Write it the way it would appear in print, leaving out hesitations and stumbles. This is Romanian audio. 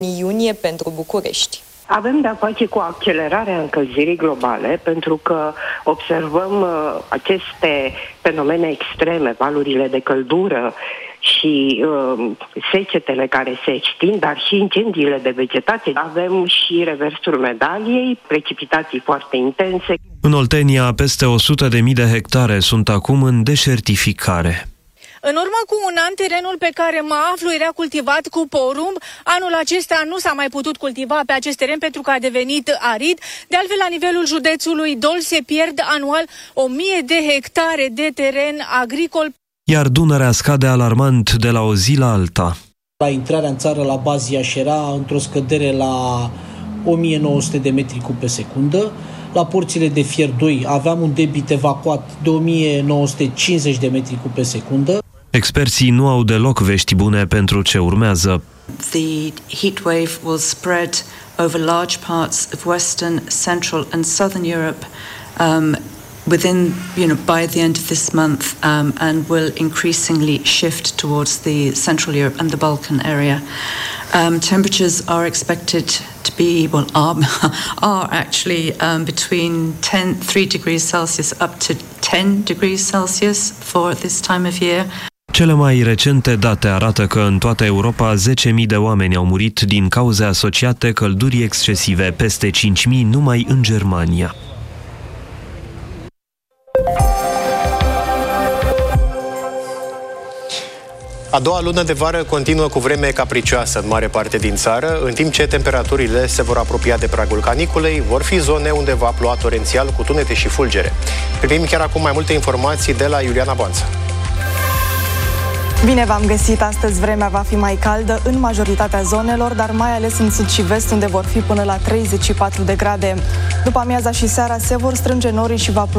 iunie pentru București. Avem de-a face cu accelerarea încălzirii globale, pentru că observăm aceste fenomene extreme, valurile de căldură și secetele care se extind, dar și incendiile de vegetație. Avem și reversul medaliei, precipitații foarte intense. În Oltenia, peste 100.000 de hectare sunt acum în deșertificare. În urmă cu un an, terenul pe care mă aflu era cultivat cu porumb. Anul acesta nu s-a mai putut cultiva pe acest teren pentru că a devenit arid. De altfel, la nivelul județului Dol se pierd anual 1.000 de hectare de teren agricol. Iar Dunărea scade alarmant de la o zi la alta. La intrarea în țară la Baziaș era într-o scădere la 1900 de metri cub pe secundă. La porțile de Fier 2 aveam un debit evacuat de 1950 de metri cub pe secundă. Experții nu au deloc vești bune pentru ce urmează. The heat wave will spread over large parts of Western, Central and Southern Europe by the end of this month and will increasingly shift towards the Central Europe and the Balkan area. Temperatures are expected to be, are actually between 3 degrees Celsius up to 10 degrees Celsius for this time of year. Cele mai recente date arată că în toată Europa 10.000 de oameni au murit din cauze asociate căldurii excesive, peste 5.000 numai în Germania. A doua lună de vară continuă cu vreme capricioasă în mare parte din țară, în timp ce temperaturile se vor apropia de pragul caniculei, vor fi zone unde va ploua torențial cu tunete și fulgere. Primim chiar acum mai multe informații de la Iuliana Boanță. Bine v-am găsit! Astăzi vremea va fi mai caldă în majoritatea zonelor, dar mai ales în sud și vest, unde vor fi până la 34 de grade. După amiaza și seara se vor strânge norii și va ploua